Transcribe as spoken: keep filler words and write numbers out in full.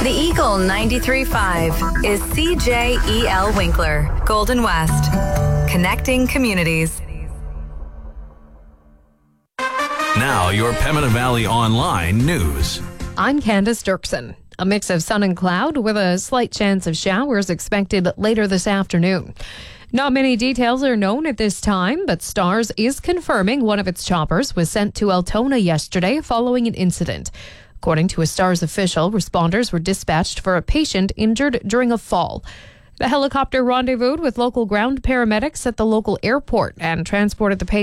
The Eagle ninety-three point five is C J E L Winkler, Golden West, connecting communities. Now, your Pembina Valley Online news. I'm Candace Dirksen. A mix of sun and cloud with a slight chance of showers expected later this afternoon. Not many details are known at this time, but STARS is confirming one of its choppers was sent to Altona yesterday following an incident. According to a STARS official, responders were dispatched for a patient injured during a fall. The helicopter rendezvoused with local ground paramedics at the local airport and transported the patient